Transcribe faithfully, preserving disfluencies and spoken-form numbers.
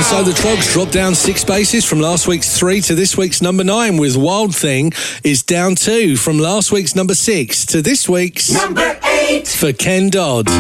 And so the Trogs dropped down six spaces from last week's three to this week's number nine, with Wild Thing is down two from last week's number six to this week's number eight for Ken Dodd.